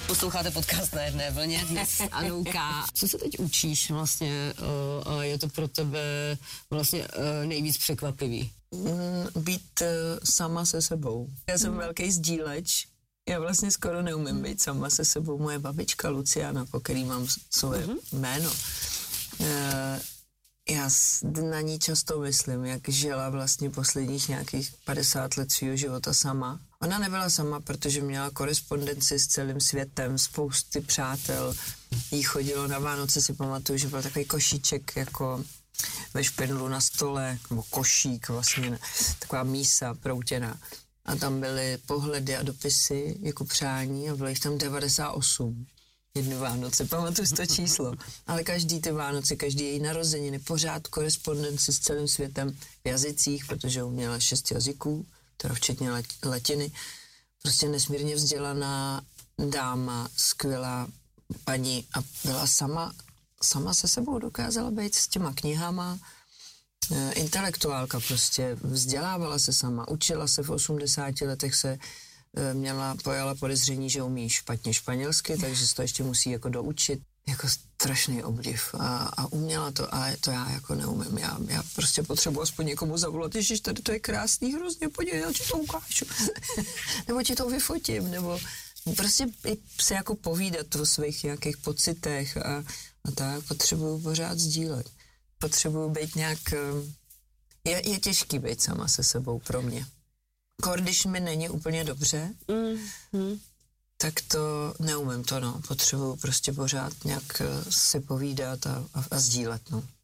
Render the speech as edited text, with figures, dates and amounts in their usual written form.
Posloucháte podcast Na jedné vlně dnes Anouka. Co se teď učíš vlastně a je to pro tebe vlastně nejvíc překvapivý? Být sama se sebou. Já jsem velký sdíleč. Já vlastně skoro neumím být sama se sebou. Moje babička Luciana, po který mám svoje jméno. Já na ní často myslím, jak žila vlastně posledních nějakých 50 let svého života sama. Ona nebyla sama, protože měla korespondenci s celým světem, spousty přátel. Jí chodilo na Vánoce, si pamatuju, že byl takový košíček jako ve špindlu na stole, nebo košík vlastně, taková mísa proutěná. A tam byly pohledy a dopisy jako přání a bylo jich tam 98. Jedny Vánoce, pamatuju si to číslo. Ale každý ty Vánoce, každý její narozeniny, pořád korespondenci s celým světem v jazycích, protože uměla 6 jazyků, teda včetně latiny. Prostě nesmírně vzdělaná dáma, skvělá paní a byla sama se sebou, dokázala být s těma knihama. Intelektuálka prostě, vzdělávala se sama, učila se v 80 letech pojala podezření, že umí špatně španělsky, takže se to ještě musí jako doučit. Jako strašný obdiv a uměla to a to já jako neumím. Já prostě potřebuji aspoň někomu zavolat, ježiš, tady to je krásný hrozně, podívej, já ti to ukážu. Nebo ti to vyfotím, nebo prostě se jako povídat o svých nějakých pocitech a tak potřebuju pořád sdílet. Potřebuju být nějak, je těžký být sama se sebou pro mě. Když mi není úplně dobře, tak to neumím to, no. Potřebuju prostě pořád nějak si povídat a sdílet, no.